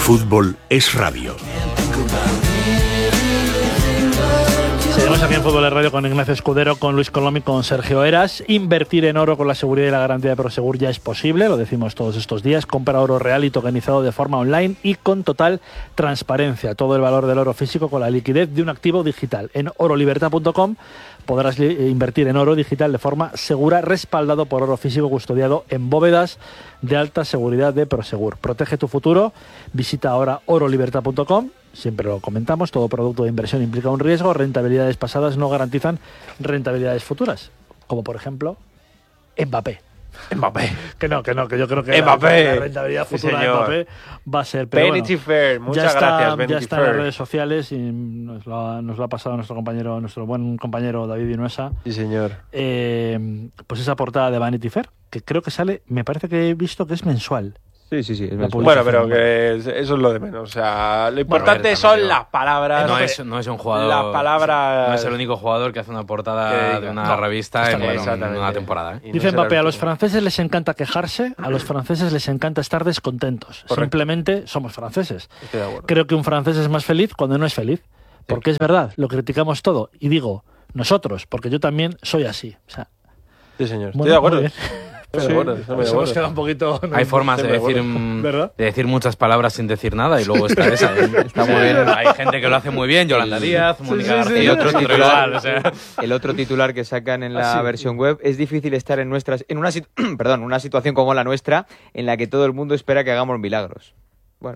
Fútbol es radio. Seguimos aquí en Fútbol es Radio con Ignacio Escudero, con Luis Colom y con Sergio Eras. Invertir en oro con la seguridad y la garantía de Prosegur ya es posible, lo decimos todos estos días. Compra oro real y tokenizado de forma online y con total transparencia. Todo el valor del oro físico con la liquidez de un activo digital. En orolibertad.com podrás invertir en oro digital de forma segura, respaldado por oro físico custodiado en bóvedas de alta seguridad de Prosegur. Protege tu futuro. Visita ahora orolibertad.com. Siempre lo comentamos, todo producto de inversión implica un riesgo, rentabilidades pasadas no garantizan rentabilidades futuras, como por ejemplo Mbappé. Que yo creo que la rentabilidad futura de Mbappé va a ser... Pero Vanity Fair, muchas gracias, Vanity ya está Fair. en las redes sociales y nos lo ha pasado nuestro buen compañero David Vinuesa. Sí, señor. Pues esa portada de Vanity Fair, que creo que sale, me parece que he visto que es mensual. Sí. Es Bueno, pero que eso es lo de menos. O sea, lo importante son las palabras. No es un jugador. Las palabras. No es el único jugador que hace una portada de una revista en una temporada. Dice Mbappé, a los franceses les encanta quejarse, a los franceses les encanta estar descontentos. Correcto. Simplemente somos franceses. Estoy de acuerdo. Creo que un francés es más feliz cuando no es feliz. Porque es verdad, lo criticamos todo. Y digo, nosotros, porque yo también soy así. O sea, Sí, señor. Estoy bueno, de acuerdo. muy bien. Estoy de acuerdo, estoy de acuerdo. Hemos quedado un poquito... Hay formas de ¿Verdad? decir muchas palabras sin decir nada y luego está esa. Está muy bien. Hay gente que lo hace muy bien, Yolanda Díaz, Mónica García. El otro titular, igual, o sea. el otro titular que sacan en la versión web: es difícil estar en una situación como la nuestra en la que todo el mundo espera que hagamos milagros. Bueno,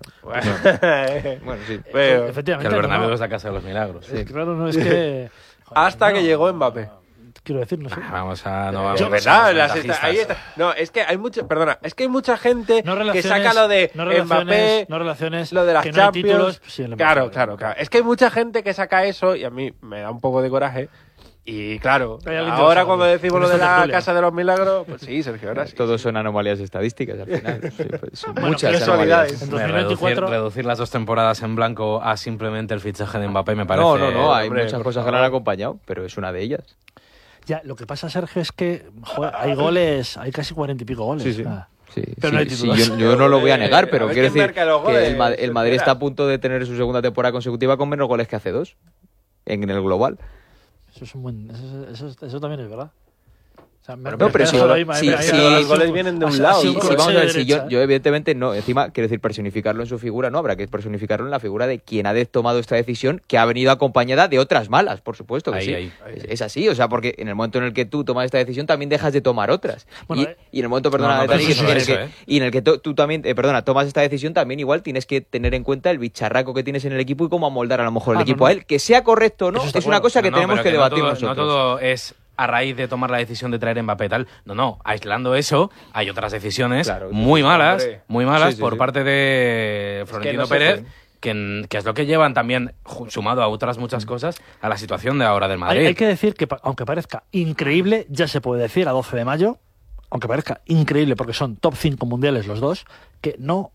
sí. Pero, Efectivamente. Que el Bernabéu no. es la casa de los milagros. Sí. Claro, no es que... hasta que llegó Mbappé. Quiero decir, no sé. No vamos Es a verdad, ser las ventajistas. ahí está. No, es que hay mucha gente No que relaciones, saca lo de Mbappé, no relaciones, lo de las que no hay Champions. títulos, pues sí, el Mbappé. Claro. Es que hay mucha gente que saca eso y a mí me da un poco de coraje. Y claro, Hay alguien que ahora lo cuando sabe. decimos En lo de esta la tertulia. Casa de los Milagros, pues sí, Sergio, ahora sí. Todos son anomalías estadísticas al final. Sí, pues, son Bueno, muchas casualidades. anomalías. En 2024 Reducir las 2 temporadas en blanco a simplemente el fichaje de Mbappé me parece... No, hay hombre, muchas por cosas que lo han acompañado, pero es una de ellas. Ya, lo que pasa, Sergio, es que joder, hay goles, hay casi 40 y pico goles. Sí. Ah. Sí, Pero no hay sí, títulos. yo no lo voy a negar, A pero ver quiero quién decir marca los que el goles, Madrid espera. está a punto de tener su segunda temporada consecutiva con menos goles que hace 2 en el global. Eso es un buen, eso también es verdad. O sea, No, pero si los goles vienen de un lado. Sí, Con vamos a ver, de si derecha, yo evidentemente no, encima quiero decir personificarlo en su figura, no, habrá que personificarlo en la figura de quien ha tomado esta decisión, que ha venido acompañada de otras malas, por supuesto que Ahí. Es así, o sea, porque en el momento en el que tú tomas esta decisión también dejas de tomar otras. Bueno, y en el momento, perdona, no, Dani, pero que- eso, y en el que tú también, tomas esta decisión, también igual tienes que tener en cuenta el bicharraco que tienes en el equipo y cómo amoldar a lo mejor el equipo a él, que sea correcto o no, Eso está es una claro. cosa que tenemos pero que debatir no nosotros. todo es a raíz de tomar la decisión de traer Mbappé tal. No, aislando eso, hay otras decisiones Claro, muy malas Sí, por sí. parte de Florentino no se Pérez, pueden. que es lo que llevan también, sumado a otras muchas cosas, a la situación de ahora del Madrid. Hay que decir que, aunque parezca increíble, ya se puede decir a 12 de mayo, aunque parezca increíble porque son top 5 mundiales los dos, que no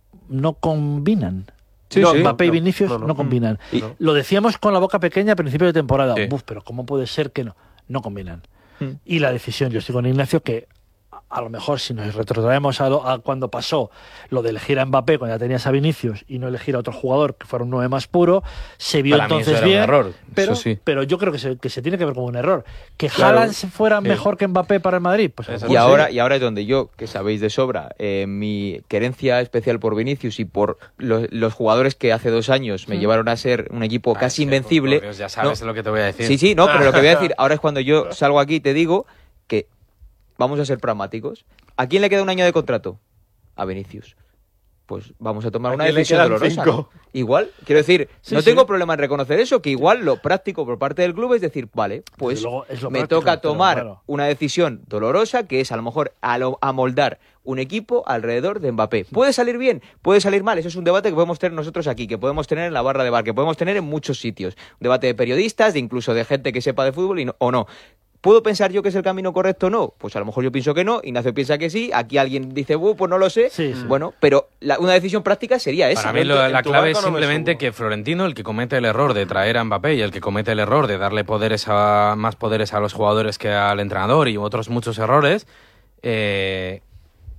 combinan. Sí, No, sí. Mbappé y Vinicius no combinan. Y- Lo decíamos con la boca pequeña a principio de temporada. Sí. Pero ¿cómo puede ser que no combinan? Y la decisión, yo estoy con Ignacio, que a lo mejor si nos retrotraemos a cuando pasó lo de elegir a Mbappé cuando ya tenías a Vinicius y no elegir a otro jugador que fuera un 9 más puro, se vio Para mí entonces eso era un bien. error, Pero, eso sí. pero yo creo que se tiene que ver como un error. Que Claro. Haaland fuera mejor que Mbappé para el Madrid, pues a lo Eso mejor Y ahora es donde yo, que sabéis de sobra, mi querencia especial por Vinicius y por los jugadores que hace 2 años me llevaron a ser un equipo casi invencible. Por Dios, ya sabes No, lo que te voy a decir. sí, no, pero lo que voy a decir ahora es cuando yo salgo aquí y te digo que vamos a ser pragmáticos. ¿A quién le queda un año de contrato? A Vinicius. Pues vamos a tomar ¿A una quién le decisión quedan dolorosa. 5? ¿No? Igual, quiero decir, Sí, no sí. tengo problema en reconocer eso, que igual lo práctico por parte del club es decir, vale, pues Desde luego es lo me práctico, toca pero tomar claro. una decisión dolorosa, que es a lo mejor amoldar un equipo alrededor de Mbappé. ¿Puede salir bien? ¿Puede salir mal? Eso es un debate que podemos tener nosotros aquí, que podemos tener en la barra de bar, que podemos tener en muchos sitios. Un debate de periodistas, de incluso de gente que sepa de fútbol o no. ¿Puedo pensar yo que es el camino correcto o no? Pues a lo mejor yo pienso que no, Ignacio piensa que sí, aquí alguien dice, pues no lo sé. Sí, sí. Bueno, pero una decisión práctica sería esa. Para mí en la tu clave es barco no me simplemente subo. que Florentino, el que comete el error de traer a Mbappé y el que comete el error de darle más poderes a los jugadores que al entrenador y otros muchos errores,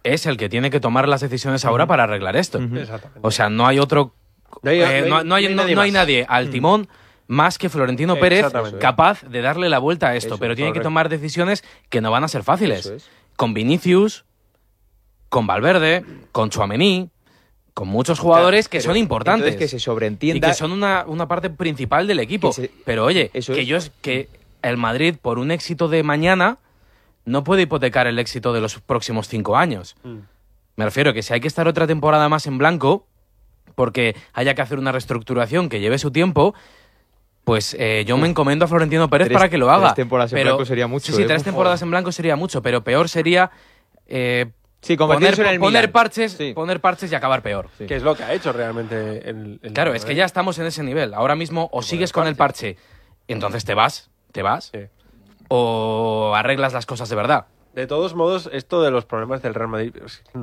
es el que tiene que tomar las decisiones ahora para arreglar esto. Exactamente. O sea, no hay otro... No hay nadie al timón más que Florentino Pérez Exactamente. capaz de darle la vuelta a esto. Eso, pero tiene que correcto. tomar decisiones que no van a ser fáciles. Eso es. Con Vinicius, con Valverde, con Tchouaméni, con muchos jugadores que son importantes. Entonces, que se Y sobreentienda. que son una parte principal del equipo. Pero oye, eso que el Madrid, por un éxito de mañana, no puede hipotecar el éxito de los próximos 5 años. Me refiero que si hay que estar otra temporada más en blanco, porque haya que hacer una reestructuración que lleve su tiempo, pues yo me encomiendo a Florentino Pérez para que lo haga. 3 temporadas en blanco sería mucho. Sí, 3 temporadas en blanco sería mucho, pero peor sería Sí, convertirse en el poner Milan. parches y acabar peor. Sí. Que es lo que ha hecho realmente el Claro, es que ya estamos en ese nivel. Ahora mismo o sigues con el parche, entonces te vas, Sí. o arreglas las cosas de verdad. De todos modos, esto de los problemas del Real Madrid, es que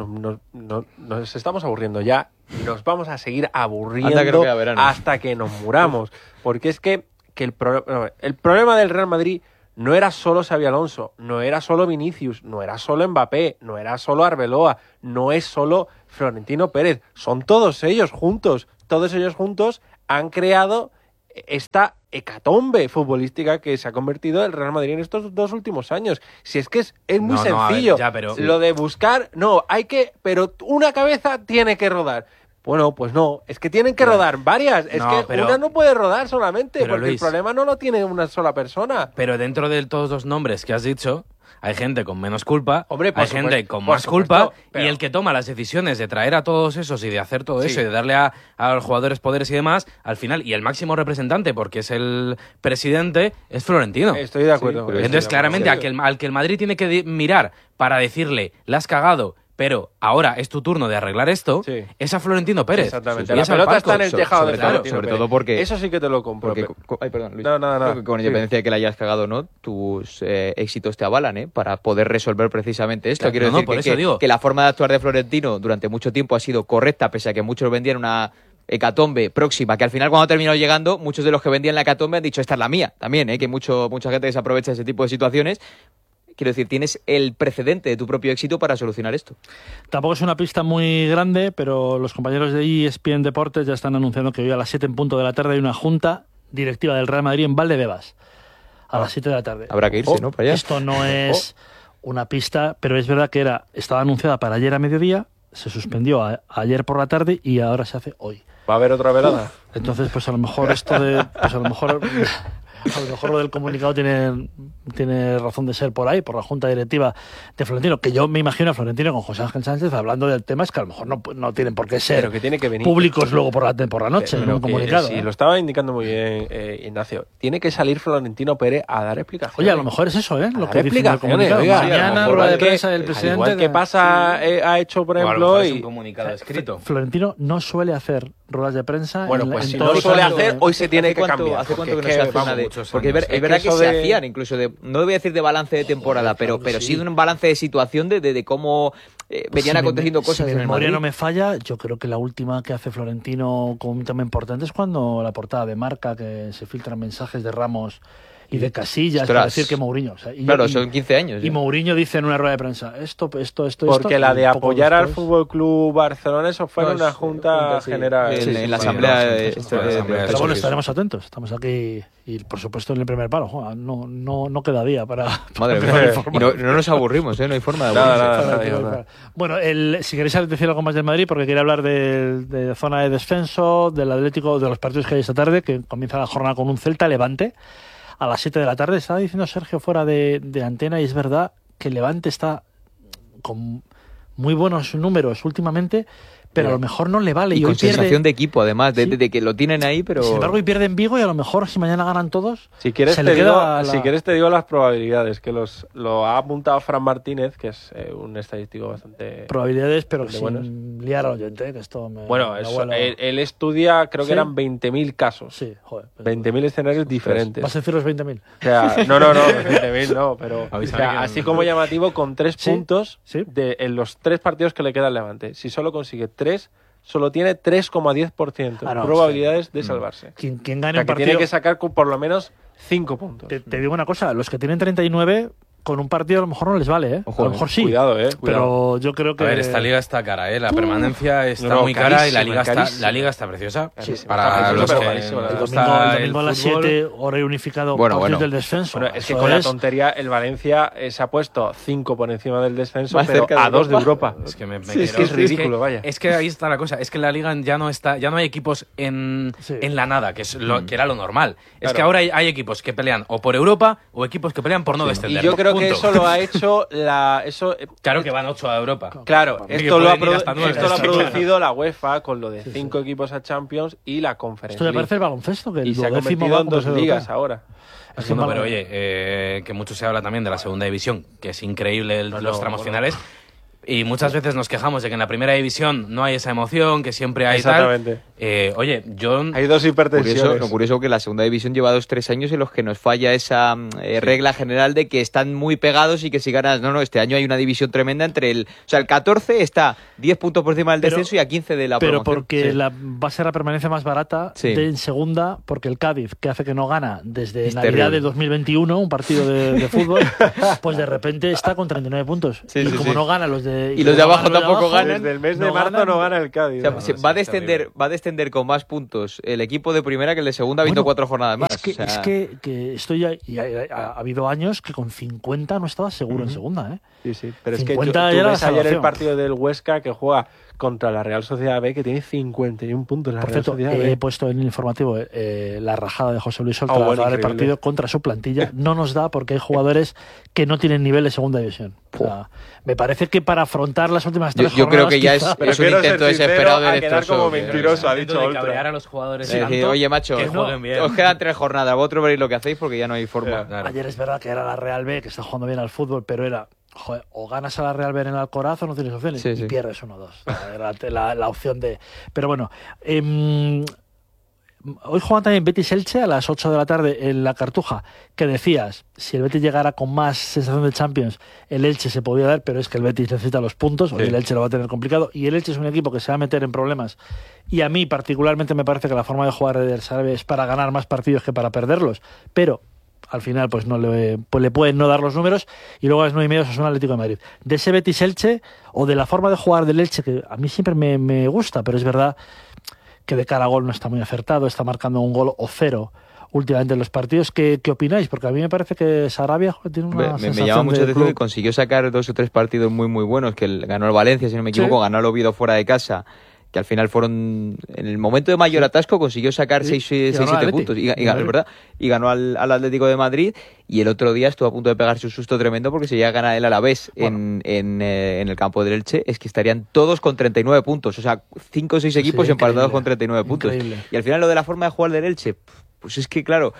nos estamos aburriendo ya. Nos vamos a seguir aburriendo Anda que no queda verano. hasta que nos muramos. Porque es que el problema del Real Madrid no era solo Xabi Alonso, no era solo Vinicius, no era solo Mbappé, no era solo Arbeloa, no es solo Florentino Pérez. Son todos ellos juntos. Todos ellos juntos han creado esta hecatombe futbolística que se ha convertido el Real Madrid en estos 2 últimos años. Si es que es muy No, a ver, sencillo. ya, pero- Lo de buscar, pero una cabeza tiene que rodar. Bueno, pues no, es que tienen que rodar varias. Es No, que pero- una no puede rodar solamente, Pero, porque Luis, el problema no lo tiene una sola persona. Pero dentro de todos los nombres que has dicho, hay gente con menos culpa, Hombre, por hay gente supuesto, con por más supuesto, culpa, pero- y el que toma las decisiones de traer a todos esos y de hacer todo Sí. eso y de darle a los jugadores poderes y demás, al final, y el máximo representante, porque es el presidente, es Florentino. Estoy de acuerdo. Sí, pero Entonces, claramente, al que el Madrid tiene que mirar para decirle, la has cagado, pero ahora es tu turno de arreglar esto, Sí. es a Florentino Pérez. Exactamente. Y La es al pelota palco. está en el tejado de sobre todo- Florentino sobre Pérez. todo porque- Eso sí que te lo compro. Porque, pero- ay, perdón, Luis. No. Creo que con Sí. independencia de que la hayas cagado o no, tus éxitos te avalan, para poder resolver precisamente esto. Claro, Quiero no, decir por que, eso que- digo. que la forma de actuar de Florentino durante mucho tiempo ha sido correcta, pese a que muchos vendían una hecatombe próxima, que al final cuando ha terminado llegando, muchos de los que vendían la hecatombe han dicho, esta es la mía, también, que mucha gente que se aprovecha de ese tipo de situaciones. Quiero decir, tienes el precedente de tu propio éxito para solucionar esto. Tampoco es una pista muy grande, pero los compañeros de ESPN Deportes ya están anunciando que hoy a las 7 en punto de la tarde hay una junta directiva del Real Madrid en Valdebebas. A las 7 de la tarde. Habrá que irse, ¿no? Para allá. Esto no es una pista, pero es verdad que estaba anunciada para ayer a mediodía, se suspendió ayer por la tarde y ahora se hace hoy. ¿Va a haber otra velada? Entonces, pues a lo mejor esto de... Pues a lo mejor lo del comunicado tiene razón de ser por ahí, por la junta directiva de Florentino, que yo me imagino a Florentino con José Ángel Sánchez hablando del tema, es que a lo mejor no tienen por qué ser Pero que tiene que venir. públicos luego por la noche, en Pero un que, comunicado. sí, ¿eh? lo estaba indicando muy bien Ignacio. Tiene que salir Florentino Pérez a dar explicaciones. Oye, a lo mejor es eso, ¿eh? Lo A que dar dice en el explicaciones, comunicado. oiga, Mañana, a lo mejor rueda de igual que- prensa del presidente. Al igual que pasa, ha hecho, por O a lo ejemplo, mejor es un y- comunicado escrito. Florentino no suele hacer ruedas de prensa. Bueno, en pues en si todos no los suele años hacer, de- hoy se tiene ¿Hace que cuánto- cambiar. ¿Hace cuánto porque que no se es hace una vamos, de...? muchos Porque años. es verdad Es que que se eso de- hacían, incluso de... No voy a decir de balance de temporada, pero sí de un balance de situación de cómo venían aconteciendo cosas si en mi el memoria Madrid. no me falla, yo creo que la última que hace Florentino con un tema importante es cuando la portada de Marca, que se filtran mensajes de Ramos y de Casillas para Ostras. decir que Mourinho... o sea, Claro, son 15 años. Y Mourinho dice en una rueda de prensa, esto, Porque la y de un poco apoyar al después- Fútbol Club Barcelona, eso fue en No, una es junta sí, general. en la sí, asamblea sí, de- sí, de- sí, de- sí, de- sí, Pero bueno, sí. estaremos atentos. Estamos aquí y, por supuesto, en el primer palo. Joder, no queda día para... Madre para mía. informar. Y no nos aburrimos, no hay forma de Nada, aburrirse. nada, nada. Bueno, si queréis decir algo más del Madrid, porque quería hablar de zona de descenso, del Atlético, de los partidos que hay esta tarde, que comienza la jornada con un Celta Levante a las 7 de la tarde. Estaba diciendo Sergio fuera de antena, y es verdad que el Levante está con muy buenos números últimamente, pero a lo mejor no le vale. Y Y con hoy pierde, sensación de equipo, además, Sí. de que lo tienen ahí, pero... sin embargo, hoy pierde en Vigo, y a lo mejor si mañana ganan todos, Si quieres, se te le digo, queda si quieres te digo las probabilidades, que lo ha apuntado Fran Martínez, que es un estadístico bastante... probabilidades, pero de sin buenos. liar al oyente, que esto me... Bueno, me eso, vuelo. él estudia, creo que ¿Sí? eran 20.000 casos. Sí, joder. 20.000 escenarios diferentes. ¿Vas a decir los 20.000? O sea, no, 20.000 no, pero o Avísame sea, que así no- como llamativo, con 3 Sí, puntos sí. en los 3 partidos que le queda al Levante. Si solo consigue 3, solo tiene 3,10% Ah, no, probabilidades de salvarse. Quien O gane sea, un que partido... tiene que sacar por lo menos 5 puntos. Te digo una cosa, los que tienen 39 con un partido a lo mejor no les vale, ¿eh? Ojo, a lo mejor sí. Cuidado. Pero yo creo que... A ver, esta liga está cara, ¿eh? La permanencia está muy cara y la liga está preciosa. Sí, para carísima, los pero que carísima, la les verdad. gusta el domingo a las fútbol. 7, horario unificado, Bueno, partidos bueno. del descenso. Bueno, es que Eso con la tontería el Valencia se ha puesto 5 por encima del descenso, Más pero cerca de a 2 de Europa. Europa. Es que me Sí, es que es ridículo, vaya. Es que ahí está la cosa. Es que en la liga ya no hay equipos en la nada, que es que era lo normal. Es Claro. que ahora hay equipos que pelean o por Europa o equipos que pelean por no Y descender. yo creo que Punto. eso lo ha hecho Claro que van 8 a Europa. Claro, Que esto lo ha, pueden ir hasta 9, esto lo ha está claro. producido la UEFA con lo de 5 equipos a Champions y la Conference Esto me League. parece el baloncesto, que el Y se ha 12º convertido va en como 2 se ligas europea. ahora. Es que Bueno, mal- pero oye, que mucho se habla también de la segunda división, que es increíble los tramos finales. Y muchas veces nos quejamos de que en la primera división no hay esa emoción, que siempre hay Exactamente. tal. Oye, yo... Hay 2 hipertensiones. Lo curioso que la segunda división lleva 2-3 años en los que nos falla esa regla general de que están muy pegados y que si ganas... No, este año hay una división tremenda entre el... O sea, el 14 está 10 puntos por encima del Pero- descenso y a 15 de la Pero promoción. porque Sí. va a ser la permanencia más barata Sí. en segunda, porque el Cádiz, que hace que no gana desde Es Navidad terrible. de 2021, un partido de fútbol, pues de repente está con 39 puntos. Sí, y sí, como sí. no gana los de... Y los de abajo tampoco ganan. Desde el mes de marzo no gana el Cádiz. O sea, ¿no? va a descender con más puntos el equipo de primera que el de segunda, habiendo 4 jornadas más. Es que estoy ya, y ha habido años que con 50 no estaba seguro en segunda, ¿eh? Sí, sí. Pero es que 50 tú ya era ves la ayer el salvación. partido del Huesca que juega contra la Real Sociedad B, que tiene 51 puntos la Por Real cierto, Sociedad B. he puesto en el informativo la rajada de José Luis Sol Ah, tras bueno, ganar el increíble. partido contra su plantilla. No nos da porque hay jugadores que no tienen nivel de segunda división. O sea, me parece que para afrontar las últimas 3 Yo creo jornadas, que ya quizá- es un Prefiero ser intento sincero desesperado de a quedar Electroso, como que- mentiroso, ha Intento dicho de Oltra. cabrear a los jugadores Es decir, tanto oye, macho, que no, jueguen bien. os quedan 3 jornadas, vosotros veréis lo que hacéis porque ya no hay forma. Ya. Claro. Ayer es verdad que era la Real B, que está jugando bien al fútbol, pero era, joder, o ganas a la Real B en el Alcoraz o no tienes opciones. Sí, y sí. pierdes 1-2. Era la opción de... Pero bueno, hoy juegan también Betis-Elche a las 8 de la tarde en la Cartuja, que decías, si el Betis llegara con más sensación de Champions, el Elche se podía dar, pero es que el Betis necesita los puntos, hoy Sí. el Elche lo va a tener complicado, y el Elche es un equipo que se va a meter en problemas, y a mí particularmente me parece que la forma de jugar del Sarabia es para ganar más partidos que para perderlos, pero al final pues le pueden no dar los números, y luego a las 9:30 es un Atlético de Madrid. De ese Betis-Elche, o de la forma de jugar del Elche, que a mí siempre me gusta, pero es verdad que de cara a gol no está muy acertado, está marcando un gol o 0 últimamente en los partidos. ¿Qué opináis? Porque a mí me parece que Sarabia tiene una Me sensación llama mucho la de atención que club. consiguió sacar 2 o 3 partidos muy muy buenos, que ganó el Valencia, si no me equivoco, ganó el Oviedo fuera de casa, que al final fueron, en el momento de mayor atasco consiguió sacar Sí, 6 ganó al 7 Atleti. puntos, es verdad, y ganó al Atlético de Madrid, y el otro día estuvo a punto de pegarse un susto tremendo porque si llega a ganar el Alavés en el campo del Elche, es que estarían todos con 39 puntos, o sea, 5 o 6 equipos empatados increíble, con 39 puntos. increíble. Y al final lo de la forma de jugar del Elche, pues es que claro,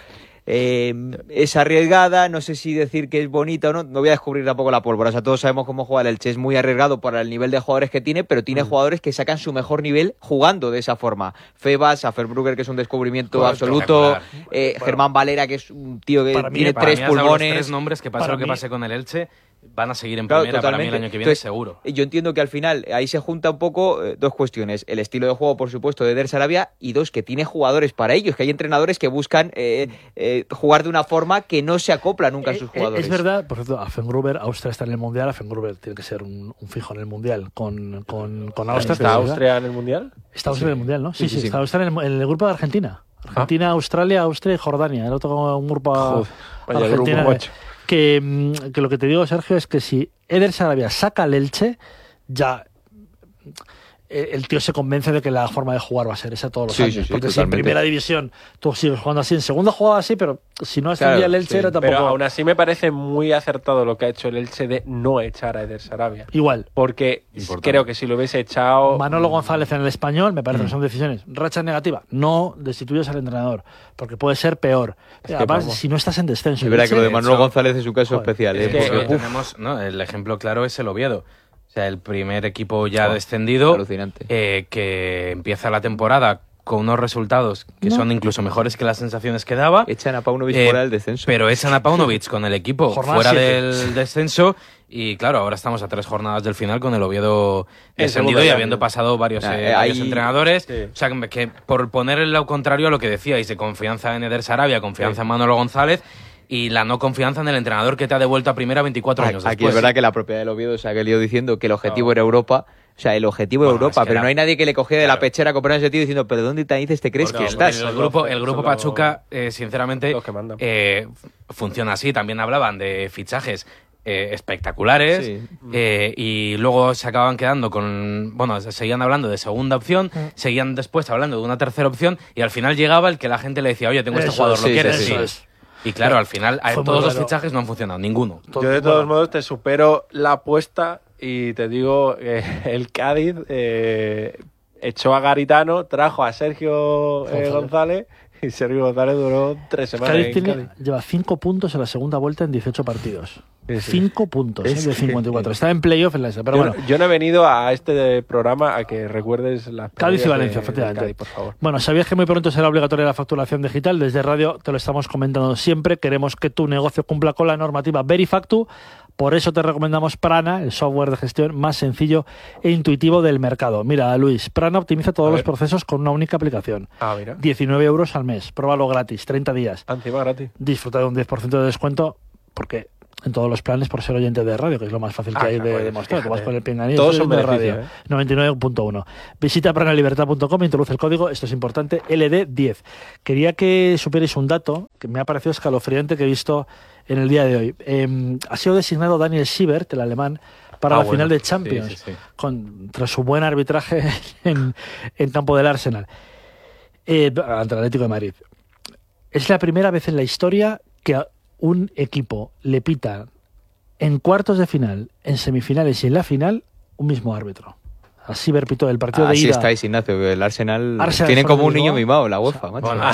es arriesgada, no sé si decir que es bonita o no, no voy a descubrir tampoco la pólvora, o sea, todos sabemos cómo juega el Elche, es muy arriesgado para el nivel de jugadores que tiene, pero tiene jugadores que sacan su mejor nivel jugando de esa forma. Febas, Aferbrugger, que es un descubrimiento Correcto, absoluto, espectacular. Germán Valera, que es un tío que para mí- tiene Para 3 mí has dado los pulmones. 3 nombres que pase Para lo que mí- pase con el Elche, van a seguir en Claro, primera para mí el totalmente. año que viene, Entonces, seguro. Yo entiendo que al final ahí se junta un poco dos cuestiones. El estilo de juego, por supuesto, de Eder Sarabia, y dos, que tiene jugadores para ellos, que hay entrenadores que buscan jugar de una forma que no se acopla nunca a sus jugadores. Es verdad, por cierto, Aferngruber, Austria está en el Mundial, Aferngruber tiene que ser un fijo en el Mundial con Austria. ¿Está Austria en el Mundial? Está Austria en el Mundial, ¿no? Sí, Sí, sí. está Austria en el grupo de Argentina. Argentina, Australia, Austria y Jordania. El otro un grupo Joder, vaya Argentina. grupo, macho. Que lo que te digo, Sergio, es que si Eder Sarabia saca al Elche, ya el tío se convence de que la forma de jugar va a ser esa todos los Sí, años. sí, sí, porque si en totalmente. primera división tú sigues jugando así, en segunda jugaba así, pero si no ascendía Claro, el Elche sí. era tampoco... Pero aún así me parece muy acertado lo que ha hecho el Elche de no echar a Eder Sarabia. Igual. Porque Importante. creo que si lo hubiese echado... Manolo González en el Español, me parece que son decisiones. Racha negativa, no destituyes al entrenador, porque puede ser peor. que Además, vamos. si no estás en descenso... Es verdad que lo de de Manolo hecho, González es un caso joder, especial. es que- porque, uf, tenemos, ¿no? El ejemplo claro es el Oviedo. O sea, el primer equipo ya Oh, descendido alucinante. que empieza la temporada con unos resultados que No. son incluso mejores que las sensaciones que daba. echan a Paunovic Eh, fuera del descenso. Pero echan a Paunovic con el equipo Jornada fuera 7. del descenso y claro, ahora estamos a 3 jornadas del final con el Oviedo En descendido segunda y ya. habiendo pasado varios Ahí- entrenadores. Sí. O sea, que por poner el lado contrario a lo que decíais de confianza en Eder Sarabia, confianza en Manolo González y la no confianza en el entrenador que te ha devuelto a primera 24 años después. Aquí es verdad que la propiedad del Oviedo se ha querido diciendo que el objetivo era Europa. O sea, el objetivo era Europa, pero no hay nadie que le cogiera de la pechera a comprar ese tío diciendo, pero ¿dónde te dices te crees que estás? El grupo Pachuca, sinceramente, funciona así. También hablaban de fichajes espectaculares, Sí. Y luego se acababan quedando con... Bueno, seguían hablando de segunda opción, seguían después hablando de una tercera opción, y al final llegaba el que la gente le decía, oye, tengo este Eso jugador, es, ¿lo sí, quieres? sí, Sí. eso es. Y claro, al final Fue todos muy los raro. fichajes no han funcionado, ninguno. Yo de todos modos te supero la apuesta y te digo, el Cádiz echó a Garitano, trajo a Sergio González y Sergio González duró 3 semanas Cádiz en Cádiz. lleva 5 puntos en la segunda vuelta en 18 partidos. Sí, sí. 5 puntos Es de 54. Está en playoff en la pero yo, bueno. yo no he venido a este programa a que recuerdes las Cádiz y pérdidas Valencia, de efectivamente. Cádiz, por favor. Bueno, ¿sabías que muy pronto será obligatoria la facturación digital? Desde radio te lo estamos comentando siempre. Queremos que tu negocio cumpla con la normativa Verifactu. Por eso te recomendamos Prana, el software de gestión más sencillo e intuitivo del mercado. Mira, Luis, Prana optimiza todos los procesos con una única aplicación. Ah, mira. 19 euros al mes. Pruébalo gratis, 30 días. Encima gratis. Disfruta de un 10% de descuento porque en todos los planes por ser oyente de radio, que es lo más fácil que hay de bueno, demostrar. Tú vas fíjate. con el pinganillo Todos son de radio. beneficios, 99.1. Visita pranalibertad.com e introduce el código, esto es importante, LD10. Quería que supierais un dato que me ha parecido escalofriante que he visto en el día de hoy. Ha sido designado Daniel Siebert, el alemán, para la final de Champions, Sí, sí, sí. tras su buen arbitraje en campo del Arsenal, ante el Atlético de Madrid. Es la primera vez en la historia que a un equipo le pita en cuartos de final, en semifinales y en la final un mismo árbitro. Así pitó el partido de Así ida. estáis, Ignacio, que el Arsenal tiene Fue como de un niño Bilbao. mimado, la UEFA, macho. Bueno,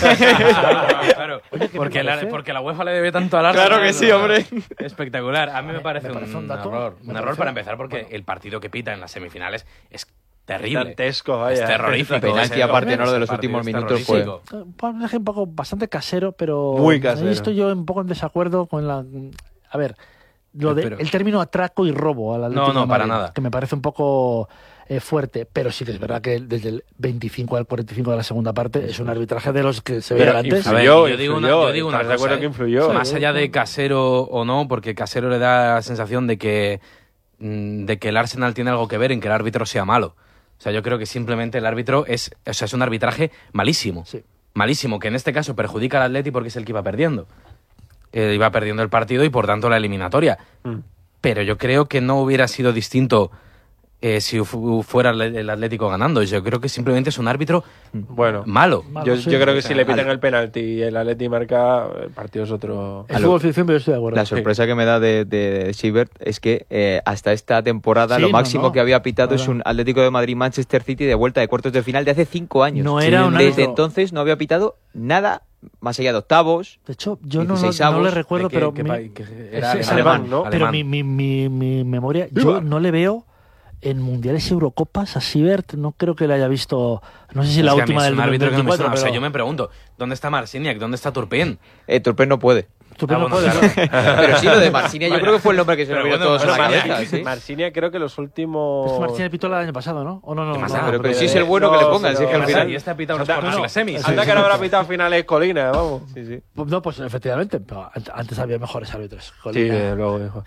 claro, Oye, ¿qué porque me parece? porque la UEFA le debe tanto al Arsenal. Claro que sí, hombre. Espectacular. A mí me parece, parece un un dato, error. me Un error parece- para empezar porque el partido que pita en las semifinales es terrible. Dantesco, vaya. Es terrorífico. Penalti, Ese- aparte, ¿no? ese De los partido últimos es minutos fue- terrorífico. Un ejemplo un poco bastante casero, pero Muy casero. ahí estoy yo un poco en desacuerdo con la... A ver, Pero- el término atraco y robo al Atlético No, de para Madrid, nada. que me parece un poco fuerte, pero sí que es verdad que desde el 25 al 45 de la segunda parte es un arbitraje de los que se Pero veían antes. A ver, influyó, yo digo influyó. yo digo una ¿Estás de cosa, acuerdo que influyó? Más allá de Casero o no, porque Casero le da la sensación de que el Arsenal tiene algo que ver en que el árbitro sea malo. O sea, yo creo que simplemente el árbitro es un arbitraje malísimo. Sí. Malísimo, que en este caso perjudica al Atleti porque es el que iba perdiendo. Iba perdiendo el partido y por tanto la eliminatoria. Mm. Pero yo creo que no hubiera sido distinto si fuera el Atlético ganando. Yo creo que simplemente es un árbitro Bueno, malo. Malo, yo, sí. yo creo que si le pitan Al- el penalti y el Atleti marca, el partido es otro. El fútbol ficción, pero yo estoy de acuerdo. La sorpresa que me da de Siebert es que hasta esta temporada Sí, lo no, máximo no. que había pitado Claro. es un Atlético de Madrid-Manchester City de vuelta de cuartos de final de hace 5 años. No era un Desde árbitro. entonces no había pitado nada más allá de octavos. De hecho, yo no 16avos, le recuerdo, ¿De qué- pero qué mi- país? Que era es alemán, ¿no? Pero Alemán. mi memoria, yo no le veo en mundiales y Eurocopas a Siebert, no creo que le haya visto, no sé si la Es que a mí última es del un árbitro que no me 2024, suena. O sea, pero yo me pregunto, ¿dónde está Marciniak? ¿Dónde está Turpin? Turpin no puede. tú no bueno, puedes, claro. ¿no? Pero sí, lo de Marcinia yo Vaya. creo que fue el nombre que se nos Pero vino bueno, todos a la bueno, cabeza. ¿sí? Marcinia creo que los últimos... Este Martínez pitó el año pasado, ¿no? ¿O no? ¿Qué más no, da? Pero sí es el bueno que le pongan, pero- sí es que al pero- final... Y este ha pitado los Anda, cuartos y no, las semis. Anda que no habrá pitado finales Colina, vamos. No, pues efectivamente, pero antes había mejores árbitros. Sí, Colina. desde luego, hijo.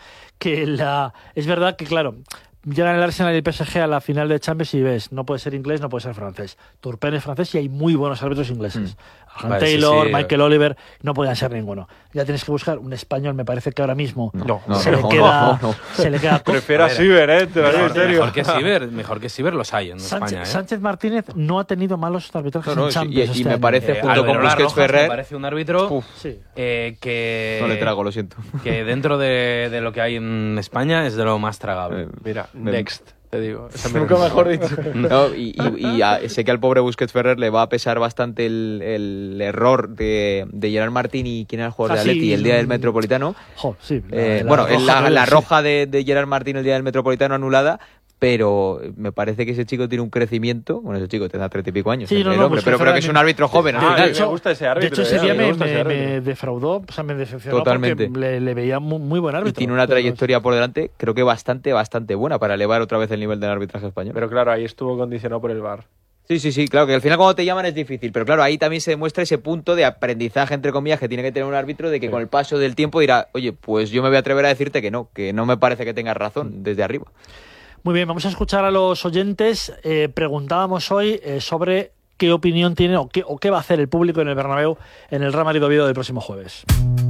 Es verdad que, claro, llegan el Arsenal y el PSG a la final de Champions y ves, no puede ser inglés, no puede ser francés. Turpin es francés y hay muy buenos árbitros ingleses. Alan Vale, sí, Taylor, sí. Michael Oliver, no podían ser ninguno. Ya tienes que buscar un español, me parece que ahora mismo No, se, le queda, no. se le queda Prefiero a ver, Siebert, te lo digo en serio. Mejor que Siebert los hay en España. Sánchez Martínez no ha tenido malos arbitrajes No, no, en sí, Champions. y este me año. parece junto con Alberola Busquets Rojas me Ferrer... parece un árbitro Sí. que... No le trago, lo siento. Que dentro de lo que hay en España es de lo más tragable. Mira, Me- next, te digo. Nunca mejor dicho. No, sé que al pobre Busquets Ferrer le va a pesar bastante el error de Gerard Martín y quién era el jugador de Así, Atleti el día del Metropolitano. Jo, sí, La sí. roja de Gerard Martín el día del Metropolitano anulada, pero me parece que ese chico tiene un crecimiento. Bueno, ese chico tendrá 30 y pico años, Sí, el no, hombre, pues pero que creo que es un árbitro joven al Ah, final. me gusta ese árbitro, De hecho, ese ya, día me me, gusta ese me árbitro. defraudó, o sea, me decepcionó Totalmente. porque le veía muy buen Y árbitro. tiene una Pero trayectoria por delante, creo que bastante buena para elevar otra vez el nivel del arbitraje español. Pero claro, ahí estuvo condicionado por el VAR. Sí, claro, que al final cuando te llaman es difícil, pero claro, ahí también se demuestra ese punto de aprendizaje, entre comillas, que tiene que tener un árbitro, de que con el paso del tiempo dirá, oye, pues yo me voy a atrever a decirte que no me parece que tengas razón desde arriba. Muy bien, vamos a escuchar a los oyentes. Preguntábamos hoy sobre qué opinión tiene o qué va a hacer el público en el Bernabéu en el Real Madrid-Oviedo del próximo jueves.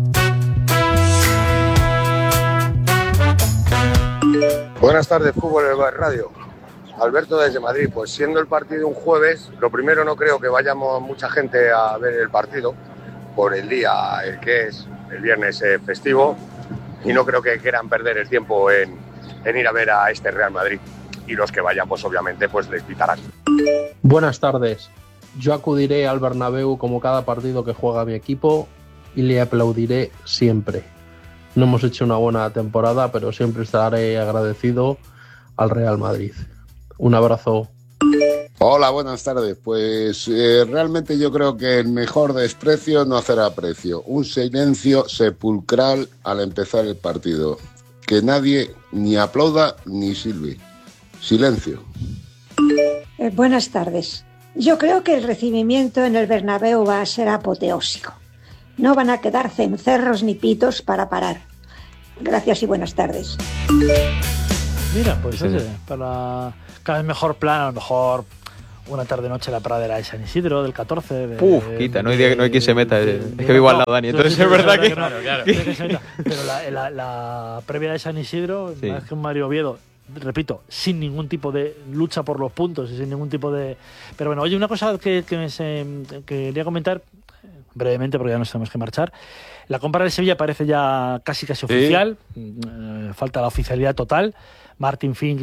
Buenas tardes, Fútbol en el Radio. Alberto desde Madrid. Pues siendo el partido un jueves, lo primero, no creo que vayamos mucha gente a ver el partido por el día el que es, el viernes festivo, y no creo que quieran perder el tiempo en ir a ver a este Real Madrid. Y los que vayan, pues obviamente, pues les pitarán. Buenas tardes. Yo acudiré al Bernabéu como cada partido que juega mi equipo y le aplaudiré siempre. No hemos hecho una buena temporada, pero siempre estaré agradecido al Real Madrid. Un abrazo. Hola, buenas tardes. Pues realmente yo creo que el mejor desprecio no hacer aprecio. Un silencio sepulcral al empezar el partido. Que nadie ni aplauda ni silbe. Silencio. Buenas tardes. Yo creo que el recibimiento en el Bernabéu va a ser apoteósico. No van a quedar cencerros ni pitos para parar. Gracias y buenas tardes. Mira, pues oye, para cada vez mejor plan, a lo mejor una tarde-noche en la pradera de San Isidro, del 14. Quita, no hay quien se meta. Es que vivo al lado, Dani, entonces es verdad que... Claro. Pero la previa de San Isidro, Sí. más que un Mario Oviedo, repito, sin ningún tipo de lucha por los puntos y sin ningún tipo de... Pero bueno, oye, una cosa que quería comentar brevemente, porque ya nos tenemos que marchar. La compra de Sevilla parece ya casi oficial. Falta la oficialidad total. Martin Fink y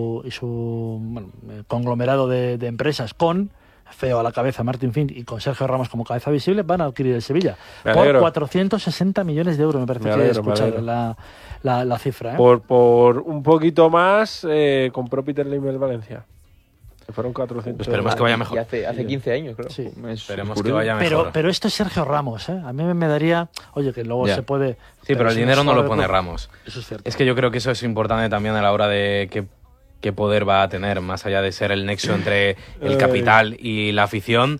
su conglomerado de empresas, con CEO a la cabeza, Martin Fink, y con Sergio Ramos como cabeza visible, van a adquirir el Sevilla por 460 millones de euros, me parece que he escuchado la cifra. Por un poquito más compró Peter Lim el Valencia. Que fueron 400. Esperemos que vaya mejor. Y hace 15 años, creo. Sí. Esperemos que vaya mejor. Pero esto es Sergio Ramos, ¿eh? A mí me daría... Oye, que luego Ya. se puede... Sí, pero el si dinero no lo sabe, pone pues, Ramos. Eso es cierto. Es que yo creo que eso es importante también a la hora de qué poder va a tener, más allá de ser el nexo entre el capital y la afición,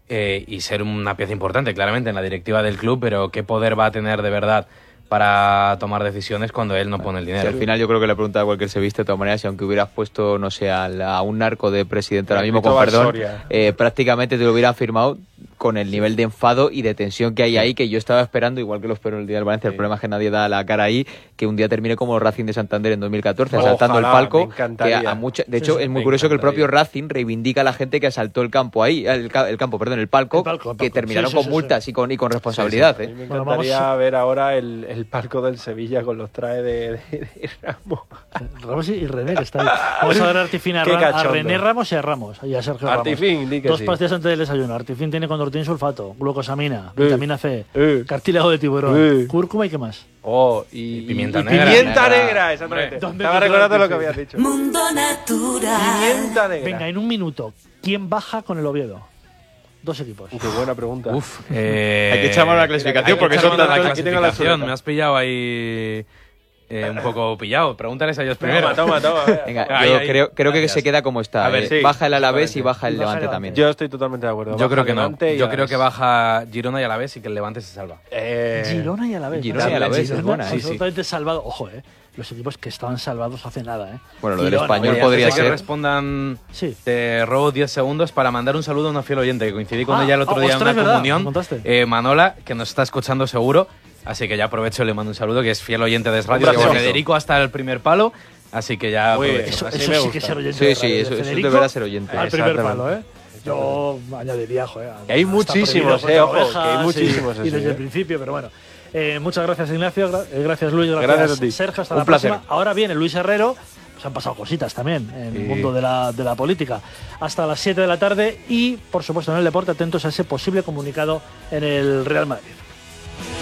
y ser una pieza importante, claramente, en la directiva del club, pero qué poder va a tener de verdad para tomar decisiones cuando él no pone el dinero. Sí, al final yo creo que le pregunta a cualquier sevillista de todas maneras, si aunque hubieras puesto, no sé, a un narco de presidente ahora mismo, con perdón, prácticamente te lo hubieran firmado con el nivel de enfado y de tensión que hay ahí, que yo estaba esperando, igual que lo espero el día del Valencia. El problema es que nadie da la cara ahí, que un día termine como Racing de Santander en 2014, asaltando el palco. Que de hecho, es muy curioso que el propio Racing reivindica a la gente que asaltó el campo ahí, el palco, que terminaron con multas y con responsabilidad. A mí me encantaría ver ahora el palco del Sevilla con los trajes de Ramos. Ramos y René, que está ahí. Vamos a dar Artifin a René Ramos y a Ramos, y a Sergio Ramos. Artifin, di que Dos sí. pastillas antes del desayuno. Artifin tiene condroitín sulfato, glucosamina, vitamina C, cartílago de tiburón, cúrcuma y qué más. Y pimienta y negra. Pimienta negra, exactamente. ¿Dónde Estaba me recordando quedo? lo que habías dicho. Mundo Natural. Pimienta negra. Venga, en un minuto, ¿quién baja con el Oviedo? Dos equipos. Qué buena pregunta. Hay que echar mano a la clasificación, porque son la aquí tengo la clasificación. suerte. Me has pillado ahí un poco pillado. Pregúntales a ellos primero. Toma. Venga, Ahí, yo ahí. creo que Gracias. se queda como está. A ver, sí, baja el Alavés y totalmente. baja el Y baja Levante el también. Yo estoy totalmente de acuerdo. Yo Baja creo que no. Levante y Yo creo Alavés. que baja Girona y Alavés y que el Levante se salva. Girona y Alavés. Girona y Alavés es buena, sí. Absolutamente salvado. Ojo, los equipos que estaban salvados hace nada, Bueno, lo del Girona, Español oye, podría Antes de que ser. respondan, Sí. te robo 10 segundos para mandar un saludo a una fiel oyente que coincidí con Ah, ella el otro día en ostras, una ¿verdad? comunión. ¿Me contaste? Manola, que nos está escuchando seguro. Así que ya aprovecho y le mando un saludo, que es fiel oyente de Radio, Un abrazo. que Federico hasta el primer palo. Así que ya Muy bien. aprovecho. Eso Así sí me que gusta. es ser oyente. Sí, de sí, radio, eso Federico, deberá ser oyente. Al primer Exactamente. palo, Yo añadiría, Que hay muchísimos, ojo, que hay muchísimos, Y desde sí, el principio, pero bueno. Muchas gracias, Ignacio. Gracias, Luis. Gracias a ti. Sergio. Hasta Un la placer. próxima. Ahora viene Luis Herrero. Pues han pasado cositas también en el mundo de la política. Hasta las 7 de la tarde y, por supuesto, en el deporte, atentos a ese posible comunicado en el Real Madrid.